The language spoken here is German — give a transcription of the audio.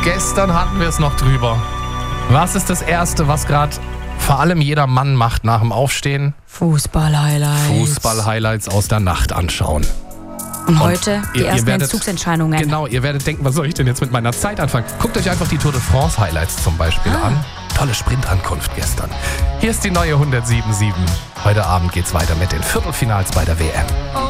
Gestern hatten wir es noch drüber. Was ist das Erste, was gerade vor allem jeder Mann macht nach dem Aufstehen? Fußball-Highlights. Fußball-Highlights aus der Nacht anschauen. Und heute die ihr ersten werdet- Entzugsentscheidungen. Genau, ihr werdet denken, was soll ich denn jetzt mit meiner Zeit anfangen? Guckt euch einfach die Tour de France Highlights zum Beispiel an. Tolle Sprintankunft gestern. Hier ist die neue 107.7. Heute Abend geht's weiter mit den Viertelfinals bei der WM.